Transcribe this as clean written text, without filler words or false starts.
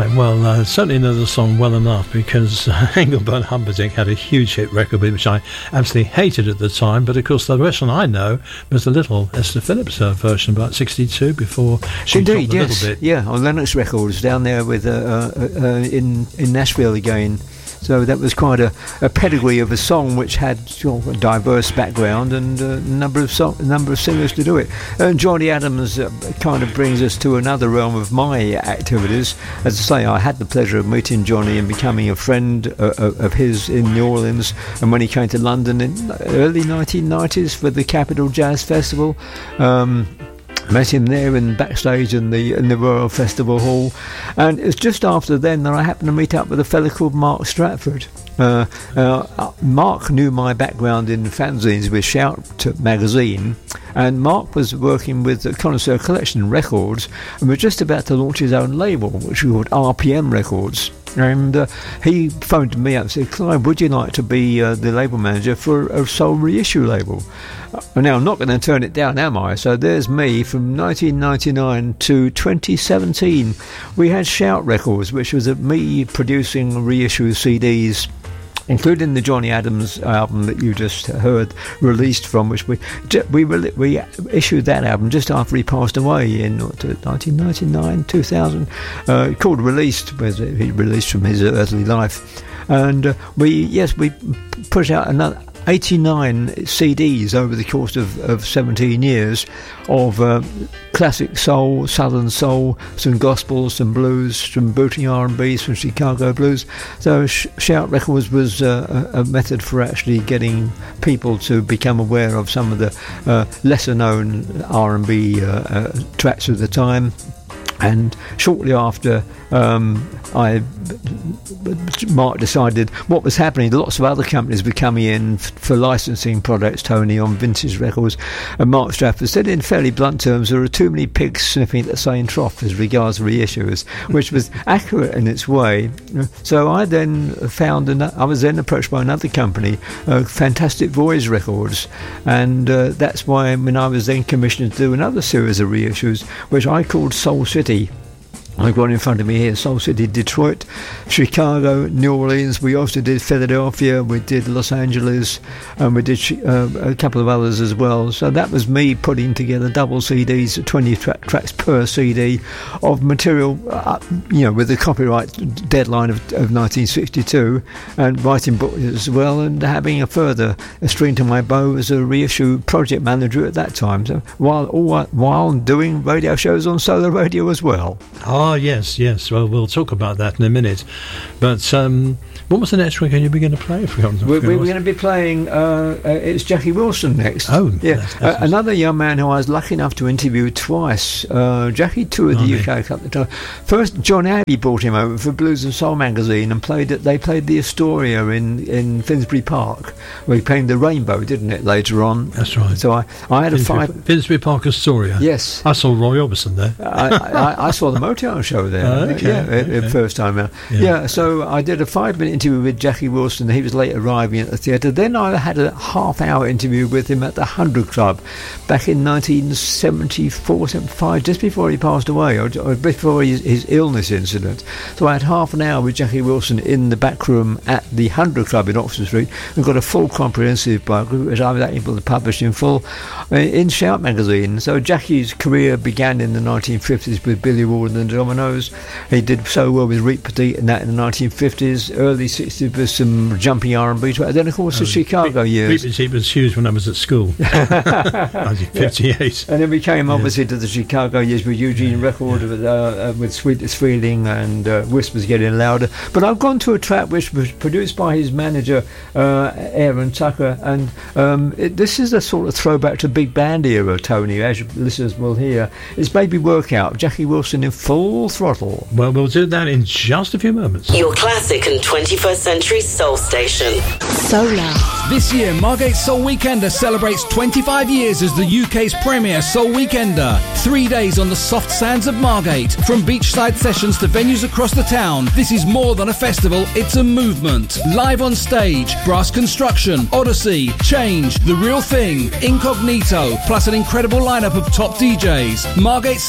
Right, well, certainly know the song well enough because Engelbert Humperdinck had a huge hit record, which I absolutely hated at the time. But of course, the version I know was the little Esther Phillips version, about '62, before she dropped a little bit. Yeah, on Lennox Records down there with in Nashville again. So that was quite a pedigree of a song which had a diverse background and a number of singers to do it. And Johnny Adams kind of brings us to another realm of my activities. As I say, I had the pleasure of meeting Johnny and becoming a friend of his in New Orleans. And when he came to London in the early 1990s for the Capital Jazz Festival, met him there in backstage in the Royal Festival Hall, and it's just after then that I happened to meet up with a fella called Mark Stratford. Mark knew my background in fanzines with Shout magazine, and Mark was working with Connoisseur Collection Records and was just about to launch his own label, which we called RPM Records. And he phoned me up and said, "Clive, would you like to be the label manager for a soul reissue label?" Now, I'm not going to turn it down, am I? So there's me from 1999 to 2017. We had Shout Records, which was me producing reissue CDs, including the Johnny Adams album that you just heard released from, which we issued that album just after he passed away in 1999, 2000, called Released, was he released from his earthly life. And we put out another 89 CDs over the course of 17 years of classic soul, southern soul, some gospel, some blues, some booty R&B, some Chicago blues. So Shout Records was a method for actually getting people to become aware of some of the lesser known R&B tracks of the time. And shortly after, Mark decided what was happening. Lots of other companies were coming in for licensing products, Tony, on vintage records. And Mark Stratford said in fairly blunt terms, there are too many pigs sniffing at the same trough as regards reissues, which was accurate in its way. So I then I was then approached by another company, Fantastic Voice Records. And that's why when I was then commissioned to do another series of reissues, which I called Soul City. I've got in front of me here Soul City, Detroit, Chicago, New Orleans. We also did Philadelphia, we did Los Angeles, and we did a couple of others as well. So that was me putting together double CDs, 20 tracks per CD of material, with the copyright deadline of 1962, and writing books as well, and having a string to my bow as a reissue project manager at that time. So while doing radio shows on Solar Radio as well. Ah, yes. Well, we'll talk about that in a minute. But what was the next record you were going to play? We're going to be playing, it's Jackie Wilson next. Oh, yeah. Another young man who I was lucky enough to interview twice. Jackie toured the UK a couple of times. First, John Abbey brought him over for Blues and Soul magazine and they played the Astoria in Finsbury Park, where he played the Rainbow, didn't it, later on? That's right. So I had Finsbury Park Astoria. Yes. I saw Roy Orbison there. I saw the Motown show there. First time out. Yeah, so I did a 5-minute interview with Jackie Wilson. He was late arriving at the theatre. Then I had a half-hour interview with him at the 100 Club back in 1974, 75, just before he passed away, or before his illness incident. So I had half an hour with Jackie Wilson in the back room at the 100 Club in Oxford Street and got a full comprehensive biography, which I was able to publish in full in Shout magazine. So Jackie's career began in the 1950s with Billy Ward and the Dominoes. He did so well with Reet Petite and that in the 1950s, early 60s with some jumping R&B. Then, of course, the Chicago years. Reet Petite was huge when I was at school. 1958. Yeah. And then we came obviously to the Chicago years with Eugene Record, with Sweetest Feeling and Whispers Getting Louder. But I've gone to a track which was produced by his manager, Aaron Tucker, and this is a sort of throwback to big band era, Tony, as your listeners will hear. It's Baby Workout, Jackie Wilson in full throttle. Well, we'll do that in just a few moments. Your classic and 21st century soul station. Solar. This year, Margate Soul Weekender celebrates 25 years as the UK's premier soul weekender. 3 days on the soft sands of Margate. From beachside sessions to venues across the town, this is more than a festival, it's a movement. Live on stage, Brass Construction, Odyssey, Change, The Real Thing, Incognito, plus an incredible lineup of top DJs. Margate